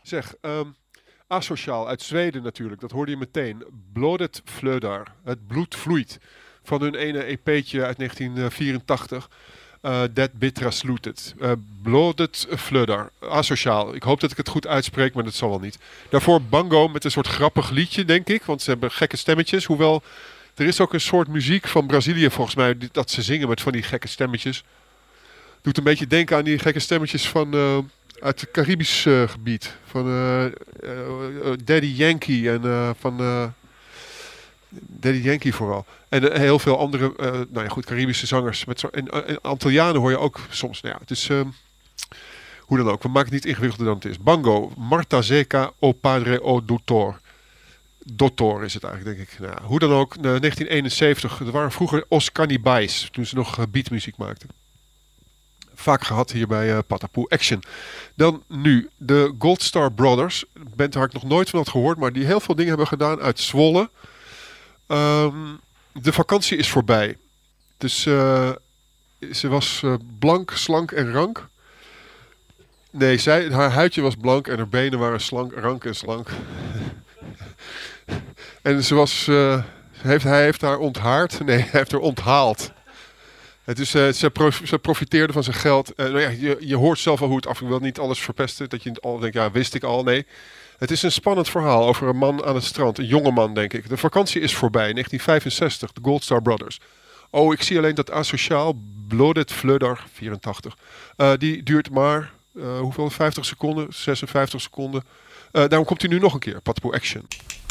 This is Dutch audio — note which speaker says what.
Speaker 1: Zeg, Asociaal uit Zweden natuurlijk, dat hoorde je meteen. Blodet flödar, het bloed vloeit. Van hun ene EP'tje uit 1984. Dat Bittra Slutet. Blodet flödar, Asociaal. Ik hoop dat ik het goed uitspreek, maar dat zal wel niet. Daarvoor Bango met een soort grappig liedje, denk ik. Want ze hebben gekke stemmetjes. Hoewel, er is ook een soort muziek van Brazilië volgens mij, dat ze zingen met van die gekke stemmetjes. Doet een beetje denken aan die gekke stemmetjes van uit het Caribisch gebied. Van Daddy Yankee en Daddy Yankee vooral. En heel veel andere, nou ja goed, Caribische zangers. En Antillianen hoor je ook soms. Nou ja, het is, hoe dan ook, we maken het niet ingewikkelder dan het is. Bango, Marta Zeca, O Padre O Doutor. Dottor is het eigenlijk, denk ik. Nou, hoe dan ook, 1971, er waren vroeger Os Cannibais, toen ze nog beatmuziek maakten. Vaak gehad hier bij Patapoe Action. Dan nu de Gold Star Brothers. Een band waar ik nog nooit van had gehoord, maar die heel veel dingen hebben gedaan uit Zwolle. De vakantie is voorbij. Dus ze was blank, slank en rank. Nee, haar huidje was blank en haar benen waren slank, rank en slank. En ze was, hij heeft haar onthaard. Nee, hij heeft haar onthaald. Het is, ze profiteerde van zijn geld. Nou ja, je hoort zelf al hoe het af. Ik wil niet alles verpesten. Dat je al denkt, ja, wist ik al. Nee. Het is een spannend verhaal over een man aan het strand. Een jonge man, denk ik. De vakantie is voorbij. 1965, de Gold Star Brothers. Oh, ik zie alleen dat Asociaal, Blodet Flödar, 84. Die duurt maar, hoeveel? 50 seconden? 56 seconden. Daarom komt hij nu nog een keer. Patapoe Action.